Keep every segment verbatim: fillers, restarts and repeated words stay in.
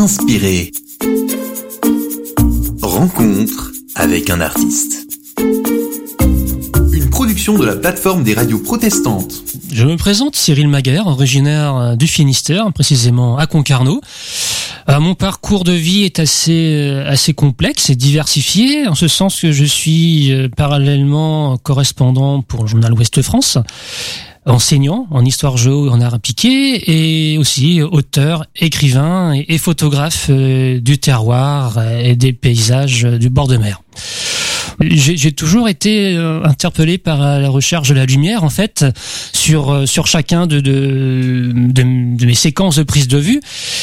Inspiré. Rencontre avec un artiste. Une production de la plateforme des radios protestantes. Je me présente, Cyril Maguère, originaire du Finistère, précisément à Concarneau. Euh, mon parcours de vie est assez assez complexe et diversifié, en ce sens que je suis euh, parallèlement correspondant pour le journal Ouest France, enseignant en histoire géo et en art appliqué, et aussi auteur, écrivain et, et photographe euh, du terroir et des paysages du bord de mer. J'ai, j'ai toujours été euh, interpellé par la recherche de la lumière, en fait, sur euh, sur chacun de, de de de mes séquences de prise de vue.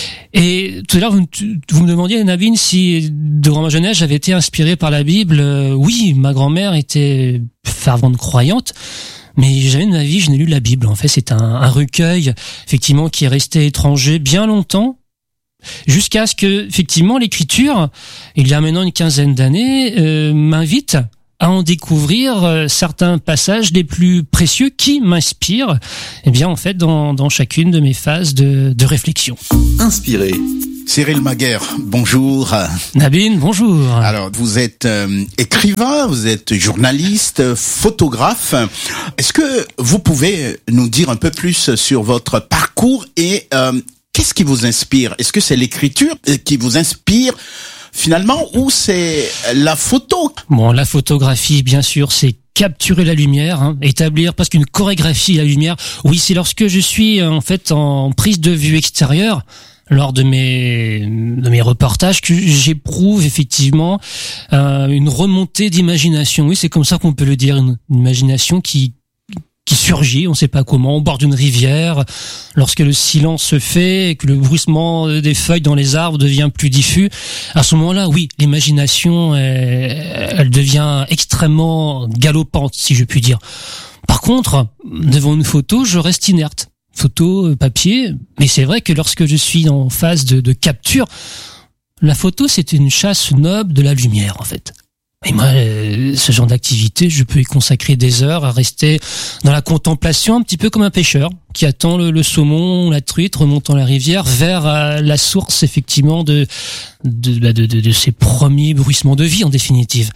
Et tout à l'heure, vous, vous me demandiez, Nabine, si durant ma jeunesse j'avais été inspiré par la Bible. Euh, oui, ma grand-mère était fervente croyante. Mais jamais de ma vie, je n'ai lu la Bible. En fait, c'est un, un recueil, effectivement, qui est resté étranger bien longtemps, jusqu'à ce que, effectivement, l'écriture, il y a maintenant une quinzaine d'années, euh, m'invite à en découvrir euh, certains passages les plus précieux qui m'inspirent, eh bien, en fait, dans, dans chacune de mes phases de, de réflexion. Inspiré. Cyril Maguère, bonjour. Nabine, bonjour. Alors, vous êtes euh, écrivain, vous êtes journaliste, photographe. Est-ce que vous pouvez nous dire un peu plus sur votre parcours et euh, qu'est-ce qui vous inspire? Est-ce que c'est l'écriture qui vous inspire finalement ou c'est la photo? Bon, la photographie, bien sûr, c'est capturer la lumière, hein, établir presque une chorégraphie à la lumière. Oui, c'est lorsque je suis en fait en prise de vue extérieure, lors de mes de mes reportages, que j'éprouve effectivement euh, une remontée d'imagination. Oui, c'est comme ça qu'on peut le dire, une, une imagination qui qui surgit, on ne sait pas comment, au bord d'une rivière, lorsque le silence se fait et que le bruissement des feuilles dans les arbres devient plus diffus. À ce moment-là, oui, l'imagination, elle, elle devient extrêmement galopante, si je puis dire. Par contre, devant une photo, je reste inerte. Photo, papier, mais c'est vrai que lorsque je suis en phase de, de capture, la photo, c'est une chasse noble de la lumière, en fait. Et moi, euh, ce genre d'activité, je peux y consacrer des heures à rester dans la contemplation, un petit peu comme un pêcheur qui attend le, le saumon, la truite remontant la rivière vers euh, la source, effectivement, de de, de, de de ses premiers bruissements de vie, en définitive.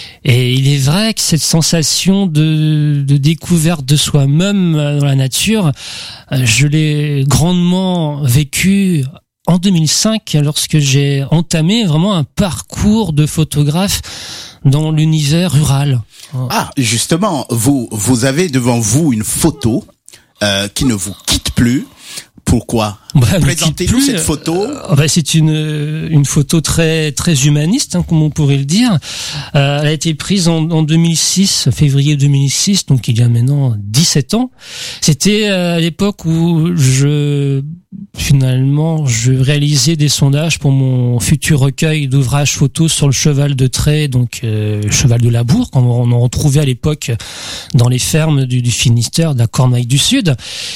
Et il est vrai que cette sensation de, de découverte de soi-même dans la nature, je l'ai grandement vécue en deux mille cinq, lorsque j'ai entamé vraiment un parcours de photographe dans l'univers rural. Ah, justement, vous vous avez devant vous une photo euh, qui ne vous quitte plus. Pourquoi? Bah, Présentez-nous cette photo. Euh, bah, c'est une une photo très très humaniste, hein, comme on pourrait le dire. Euh, elle a été prise en, en deux mille six, février deux mille six, donc il y a maintenant dix-sept ans. C'était euh, à l'époque où je finalement je réalisais des sondages pour mon futur recueil d'ouvrages photos sur le cheval de trait, donc euh, le cheval de labour, qu'on on en retrouvait à l'époque dans les fermes du, du Finistère, de la Cornouaille du Sud.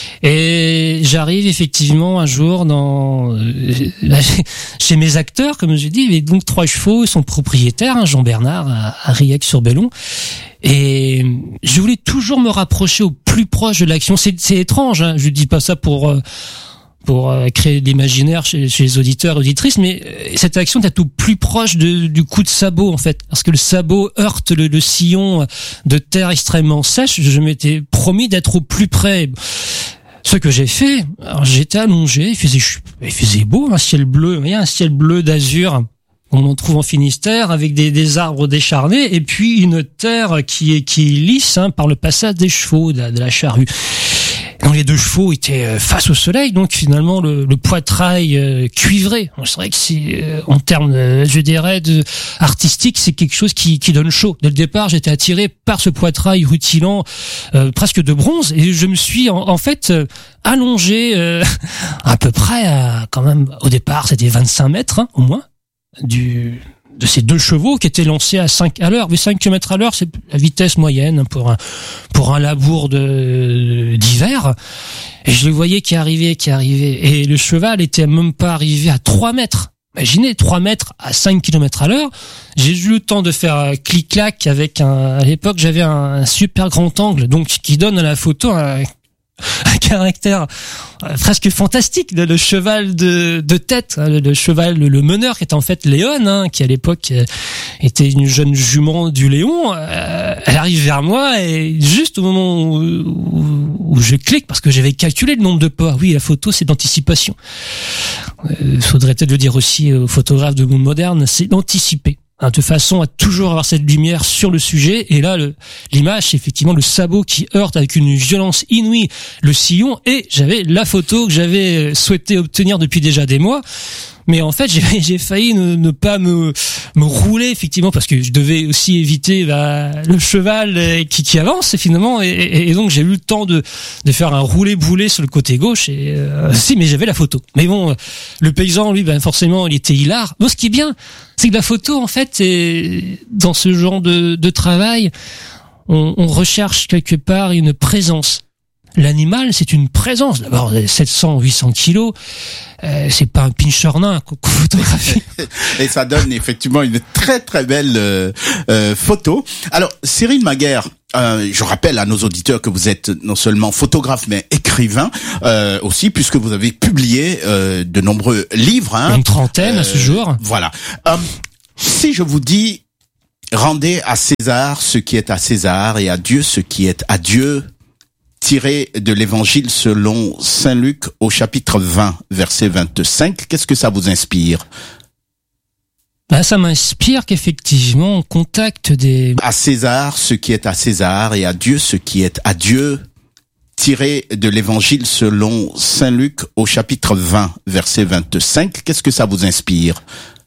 Et j'arrive effectivement un jour dans euh, chez mes acteurs, comme je dis, et donc trois chevaux, son propriétaire, hein, Jean Bernard, à, à Riec-sur-Bellon. Et je voulais toujours me rapprocher au plus proche de l'action. C'est, c'est étrange, hein, je dis pas ça pour euh, pour euh, créer de l'imaginaire chez, chez les auditeurs et auditrices, mais euh, cette action est au plus proche de, du coup de sabot, en fait, parce que le sabot heurte le, le sillon de terre extrêmement sèche. Je m'étais promis d'être au plus près. Ce que j'ai fait, alors j'étais allongé, il faisait il faisait beau, un ciel bleu, vous voyez, un ciel bleu d'azur. On en trouve en Finistère avec des, des arbres décharnés et puis une terre qui est qui est lisse, hein, par le passage des chevaux, de la, de la charrue. Donc les deux chevaux étaient face au soleil, donc finalement le, le poitrail euh, cuivré. C'est vrai que c'est euh, en termes, euh, je dirais, de artistique, c'est quelque chose qui, qui donne chaud. Dès le départ, j'étais attiré par ce poitrail rutilant, euh, presque de bronze, et je me suis en, en fait euh, allongé euh, à peu près, à, quand même, au départ, c'était vingt-cinq mètres, hein, au moins, du de ces deux chevaux qui étaient lancés à cinq à l'heure. Mais cinq kilomètres à l'heure, c'est la vitesse moyenne pour un, pour un labour de, d'hiver. Et je le voyais qui arrivait, qui arrivait. Et le cheval était même pas arrivé à trois mètres. Imaginez, trois mètres à cinq kilomètres à l'heure. J'ai eu le temps de faire clic-clac avec un, à l'époque, j'avais un, un super grand angle, donc, qui donne à la photo un, un caractère euh, presque fantastique, le, le cheval de, de tête, hein, le, le cheval, le, le meneur qui était en fait Léon, hein, qui à l'époque euh, était une jeune jument du Léon. Euh, elle arrive vers moi et juste au moment où, où, où je clique, parce que j'avais calculé le nombre de pas. Oui, la photo c'est d'anticipation. Il euh, faudrait peut-être le dire aussi aux photographes de monde moderne, c'est d'anticiper. Hein, de façon à toujours avoir cette lumière sur le sujet. Et là, le, l'image, c'est effectivement le sabot qui heurte avec une violence inouïe le sillon. Et j'avais la photo que j'avais souhaité obtenir depuis déjà des mois. Mais en fait, j'ai, j'ai failli ne, ne pas me, me rouler, effectivement, parce que je devais aussi éviter bah, le cheval qui, qui avance, finalement. Et, et, et donc, j'ai eu le temps de, de faire un roulé-boulé sur le côté gauche. Et euh, si, mais j'avais la photo. Mais bon, le paysan, lui, ben forcément, il était hilar. Bon, ce qui est bien, c'est que la photo, en fait, est, dans ce genre de, de travail, on, on recherche quelque part une présence. L'animal, c'est une présence. D'abord, sept cents, huit cents kilos, euh, c'est pas un pincher nain qu'on photographie. Et ça donne effectivement une très très belle euh, euh, photo. Alors, Cyril Maguère, euh, je rappelle à nos auditeurs que vous êtes non seulement photographe mais écrivain euh, aussi, puisque vous avez publié euh, de nombreux livres. Hein, une trentaine euh, à ce jour. Voilà. Euh, si je vous dis rendez à César ce qui est à César et à Dieu ce qui est à Dieu, tiré de l'évangile selon saint Luc au chapitre vingt, verset vingt-cinq. Qu'est-ce que ça vous inspire? Ben, ça m'inspire qu'effectivement, on contacte des... À César ce qui est à César et à Dieu ce qui est à Dieu, tiré de l'évangile selon saint Luc au chapitre vingt, verset vingt-cinq. Qu'est-ce que ça vous inspire?